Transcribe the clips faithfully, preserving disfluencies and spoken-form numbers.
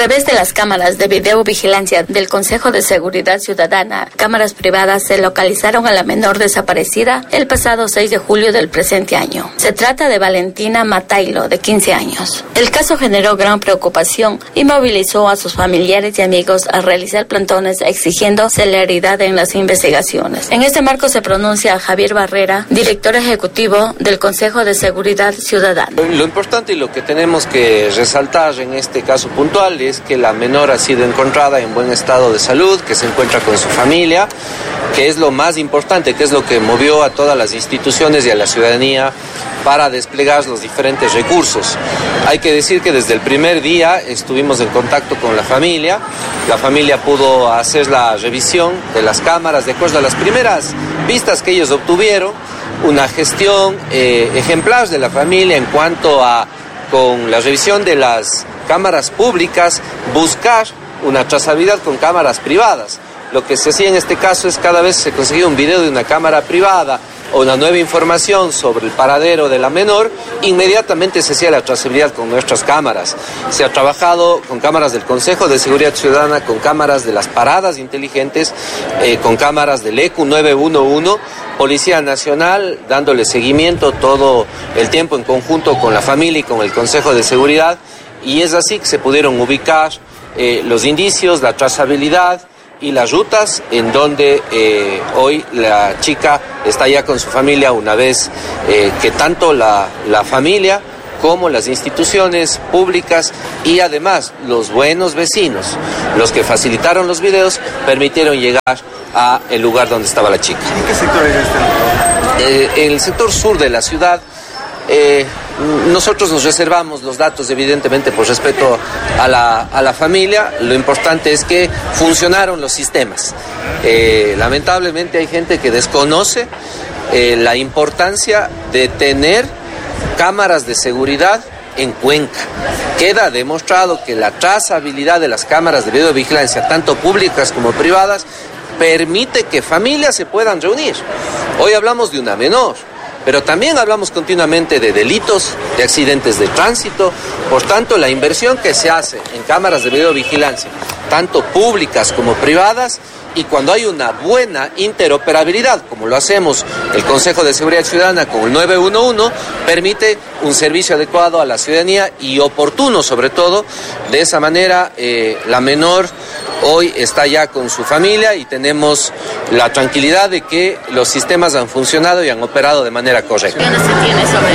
través de las cámaras de videovigilancia del Consejo de Seguridad Ciudadana, cámaras privadas se localizaron a la menor desaparecida el pasado seis de julio del presente año. Se trata de Valentina Matailo, de quince años. El caso generó gran preocupación y movilizó a sus familiares y amigos a realizar plantones exigiendo celeridad en las investigaciones. En este marco se pronuncia Javier Barrera, director ejecutivo del Consejo de Seguridad Ciudadana. Lo importante y lo que tenemos que resaltar en este caso puntual es que la menor ha sido encontrada en buen estado de salud, que se encuentra con su familia, que es lo más importante, que es lo que movió a todas las instituciones y a la ciudadanía para desplegar los diferentes recursos. Hay que decir que desde el primer día estuvimos en contacto con la familia. La familia pudo hacer la revisión de las cámaras de acuerdo a las primeras vistas que ellos obtuvieron, una gestión eh, ejemplar de la familia en cuanto a, con la revisión de las cámaras públicas, buscar una trazabilidad con cámaras privadas. Lo que se hacía en este caso es cada vez se conseguía un video de una cámara privada o una nueva información sobre el paradero de la menor, inmediatamente se hacía la trazabilidad con nuestras cámaras. Se ha trabajado con cámaras del Consejo de Seguridad Ciudadana, con cámaras de las paradas inteligentes, eh, con cámaras del E Q nueve uno uno, Policía Nacional dándole seguimiento todo el tiempo en conjunto con la familia y con el Consejo de Seguridad, y es así que se pudieron ubicar eh, los indicios, la trazabilidad y las rutas en donde eh, hoy la chica está ya con su familia, una vez eh, que tanto la, la familia como las instituciones públicas y además los buenos vecinos, los que facilitaron los videos, permitieron llegar a el lugar donde estaba la chica. ¿En qué sector era este lugar? Eh, en el sector sur de la ciudad. Eh, nosotros nos reservamos los datos, evidentemente, por respeto a la, a la familia. Lo importante es que funcionaron los sistemas. Eh, lamentablemente hay gente que desconoce eh, la importancia de tener cámaras de seguridad en Cuenca. Queda demostrado que la trazabilidad de las cámaras de videovigilancia, tanto públicas como privadas, permite que familias se puedan reunir. Hoy hablamos de una menor, pero también hablamos continuamente de delitos, de accidentes de tránsito. Por tanto, la inversión que se hace en cámaras de videovigilancia, tanto públicas como privadas, y cuando hay una buena interoperabilidad, como lo hacemos el Consejo de Seguridad Ciudadana con el nueve uno uno, permite un servicio adecuado a la ciudadanía y oportuno, sobre todo. De esa manera, eh, la menor hoy está ya con su familia y tenemos la tranquilidad de que los sistemas han funcionado y han operado de manera correcta. ¿Qué se tiene sobre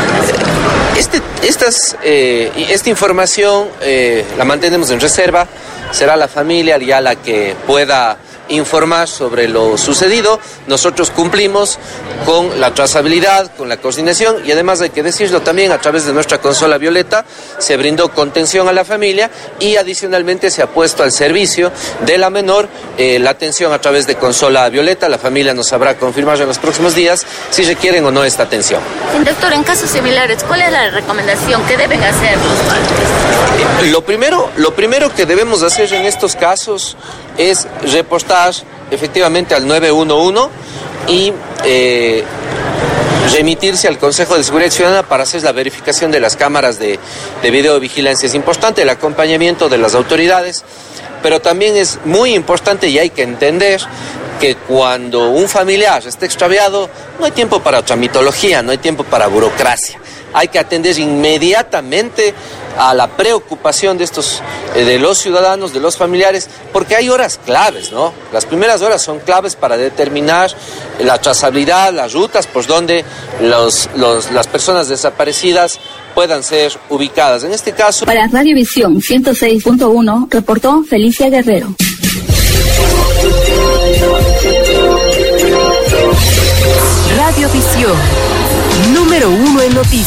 estas? Este, estas, eh, esta información eh, la mantenemos en reserva. Será la familia ya la que pueda informar sobre lo sucedido. Nosotros cumplimos con la trazabilidad, con la coordinación, y además hay que decirlo también, a través de nuestra consola Violeta se brindó contención a la familia y adicionalmente se ha puesto al servicio de la menor eh, la atención a través de consola Violeta. La familia nos sabrá confirmar en los próximos días si requieren o no esta atención. Doctor, en casos similares, ¿cuál es la recomendación que deben hacer los padres? Lo primero, lo primero que debemos hacer en estos casos es reportar efectivamente al nueve uno uno y eh, remitirse al Consejo de Seguridad Ciudadana para hacer la verificación de las cámaras de, de videovigilancia. Es importante el acompañamiento de las autoridades, pero también es muy importante y hay que entender que cuando un familiar está extraviado no hay tiempo para tramitología, no hay tiempo para burocracia. Hay que atender inmediatamente a la preocupación de estos, eh, de los ciudadanos, de los familiares, porque hay horas claves, ¿no? Las primeras horas son claves para determinar la trazabilidad, las rutas por donde los, los, las personas desaparecidas puedan ser ubicadas. En este caso... Para Radiovisión ciento seis punto uno, reportó Felicia Guerrero. Radiovisión, número uno en noticias.